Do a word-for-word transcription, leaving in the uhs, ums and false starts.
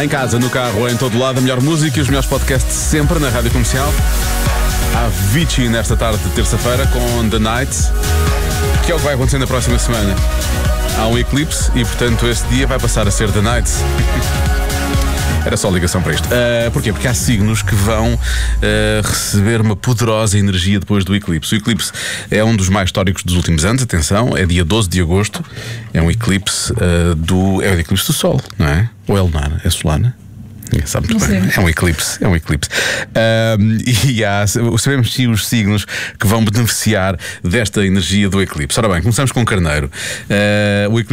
Em casa, no carro, em todo lado, a melhor música e os melhores podcasts sempre na Rádio Comercial. Há Avicii nesta tarde de terça-feira com The Night, que é o que vai acontecer na próxima semana. Há um eclipse e, portanto, esse dia vai passar a ser The Night. Era só ligação para isto. Uh, porquê? Porque há signos que vão uh, receber uma poderosa energia depois do eclipse. O eclipse é um dos mais históricos dos últimos anos, atenção, é dia doze de agosto. É um eclipse uh, do. É o eclipse do Sol, não é? Ou é lunar? É solar, não é? Ninguém sabe muito bem. É um eclipse, é um eclipse. Um, e há, sabemos sim os signos que vão beneficiar desta energia do eclipse. Ora bem, começamos com o Carneiro. Uh, o eclipse